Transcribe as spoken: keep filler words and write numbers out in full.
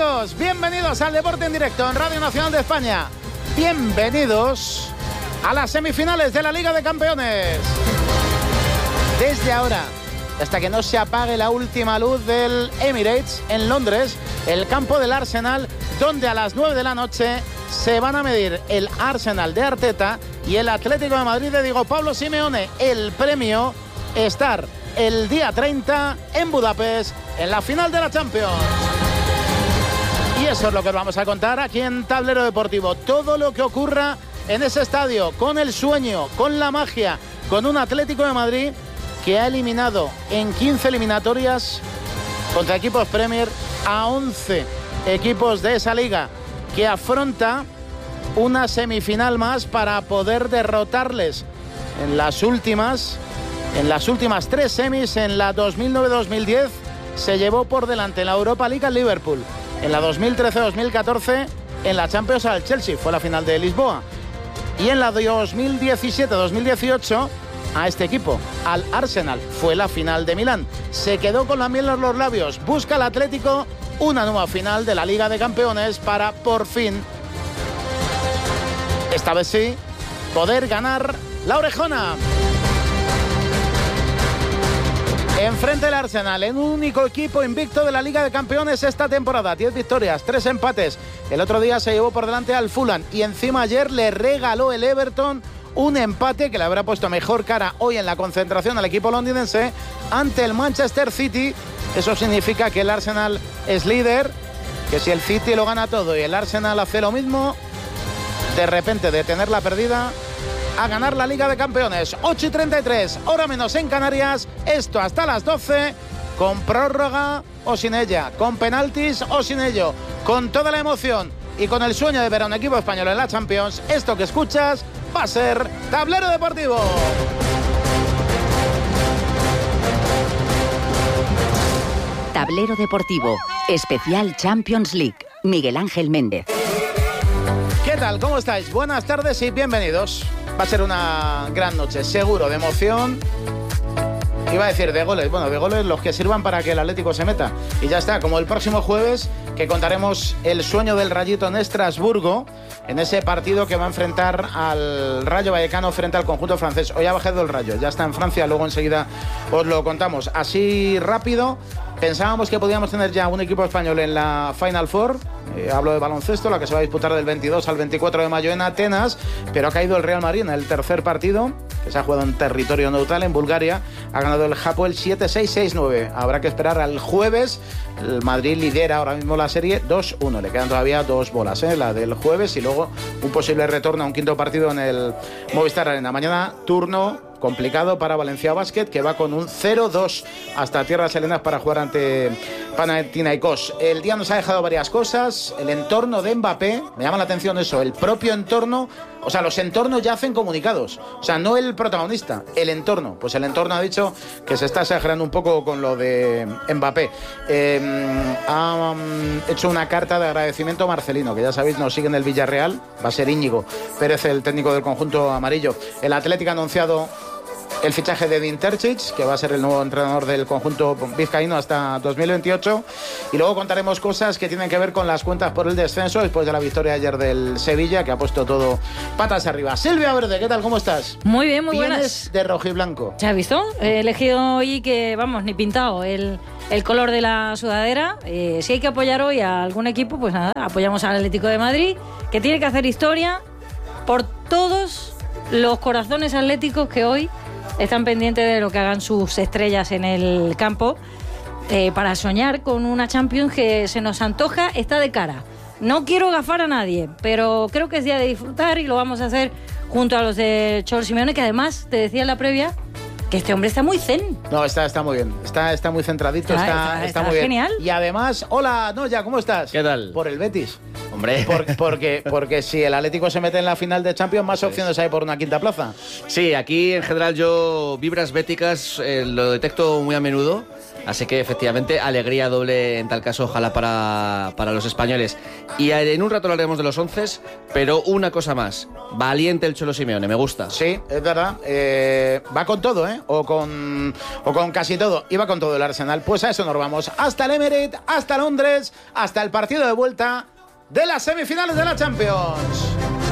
amigos? Bienvenidos al Deporte en Directo en Radio Nacional de España. Bienvenidos a las semifinales de la Liga de Campeones. Desde ahora, hasta que no se apague la última luz del Emirates en Londres, el campo del Arsenal, donde a las nueve de la noche se van a medir el Arsenal de Arteta y el Atlético de Madrid de Diego Pablo Simeone. El premio, estar el día treinta en Budapest en la final de la Champions. Y eso es lo que os vamos a contar aquí en Tablero Deportivo. Todo lo que ocurra en ese estadio, con el sueño, con la magia, con un Atlético de Madrid que ha eliminado en quince eliminatorias contra equipos Premier a once equipos de esa liga, que afronta una semifinal más para poder derrotarles en las últimas, en las últimas tres semis. En la dos mil nueve dos mil diez se llevó por delante en la Europa League al Liverpool. En la dos mil trece dos mil catorce en la Champions al Chelsea, fue la final de Lisboa. Y en la dos mil diecisiete dos mil dieciocho a este equipo, al Arsenal, fue la final de Milán. Se quedó con la miel en los labios. Busca el Atlético una nueva final de la Liga de Campeones para por fin, esta vez sí, poder ganar la orejona. Enfrente del Arsenal, el único equipo invicto de la Liga de Campeones esta temporada. diez victorias, tres empates. El otro día se llevó por delante al Fulham y encima ayer le regaló el Everton un empate que le habrá puesto mejor cara hoy en la concentración al equipo londinense ante el Manchester City. Eso significa que el Arsenal es líder, que si el City lo gana todo y el Arsenal hace lo mismo, de repente de tenerla perdida a ganar la Liga de Campeones. ocho y treinta y tres, hora menos en Canarias. Esto hasta las doce, con prórroga o sin ella, con penaltis o sin ello, con toda la emoción y con el sueño de ver a un equipo español en la Champions. Esto que escuchas va a ser Tablero Deportivo. Tablero Deportivo, especial Champions League. Miguel Ángel Méndez. ¿Qué tal? ¿Cómo estáis? Buenas tardes y bienvenidos. Va a ser una gran noche, seguro, de emoción. Iba a decir de goles, bueno, de goles los que sirvan para que el Atlético se meta. Y ya está, como el próximo jueves, que contaremos el sueño del Rayito en Estrasburgo, en ese partido que va a enfrentar al Rayo Vallecano frente al conjunto francés. Hoy ha bajado el Rayo, ya está en Francia, luego enseguida os lo contamos. Así rápido, pensábamos que podíamos tener ya un equipo español en la Final Four. Eh, hablo de baloncesto, la que se va a disputar del veintidós al veinticuatro de mayo en Atenas, pero ha caído el Real Madrid en el tercer partido, que se ha jugado en territorio neutral en Bulgaria. Ha ganado el Hapoel siete seis seis nueve. Habrá que esperar al jueves. El Madrid lidera ahora mismo la serie dos uno. Le quedan todavía dos bolas, ¿eh? La del jueves y luego un posible retorno a un quinto partido en el Movistar Arena. Mañana turno complicado para Valencia Basket, que va con un cero dos hasta Tierras Helenas para jugar ante Panathinaikos. El día nos ha dejado varias cosas. El entorno de Mbappé, me llama la atención eso, el propio entorno. O sea, los entornos ya hacen comunicados. O sea, no el protagonista, el entorno. Pues el entorno ha dicho que se está exagerando un poco con lo de Mbappé. Eh, ha um, hecho una carta de agradecimiento a Marcelino, que ya sabéis, nos sigue en el Villarreal. Va a ser Íñigo Pérez, el técnico del conjunto amarillo. El Atlético ha anunciado el fichaje de Edin Terzic, que va a ser el nuevo entrenador del conjunto vizcaíno hasta dos mil veintiocho. Y luego contaremos cosas que tienen que ver con las cuentas por el descenso después de la victoria ayer del Sevilla, que ha puesto todo patas arriba. Silvia Verde, ¿qué tal? ¿Cómo estás? Muy bien, muy Vienes buenas. de rojiblanco. ¿Ya has visto? He elegido hoy que, vamos, ni pintado el, el color de la sudadera. Eh, si hay que apoyar hoy a algún equipo, pues nada, apoyamos al Atlético de Madrid, que tiene que hacer historia por todos los corazones atléticos que hoy están pendientes de lo que hagan sus estrellas en el campo, eh, para soñar con una Champions que se nos antoja, está de cara. No quiero gafar a nadie, pero creo que es día de disfrutar y lo vamos a hacer junto a los de Cholo Simeone, que además, te decía en la previa, que este hombre está muy zen. No, está, está muy bien. Está, está muy centradito, está, está, está, está, está muy bien. Genial. Y además, hola, Noya, ¿cómo estás? ¿Qué tal? Por el Betis. Hombre. Por, porque, porque si el Atlético se mete en la final de Champions, más opciones hay por una quinta plaza. Sí, aquí en general yo vibras béticas eh, lo detecto muy a menudo. Así que efectivamente alegría doble en tal caso, ojalá para, para los españoles. Y en un rato hablaremos de los once, pero una cosa más. Valiente el Cholo Simeone, me gusta. Sí, es verdad. Eh, va con todo, ¿eh? O con, o con casi todo. Y va con todo el Arsenal. Pues a eso nos vamos. Hasta el Emirates, hasta Londres, hasta el partido de vuelta de las semifinales de la Champions.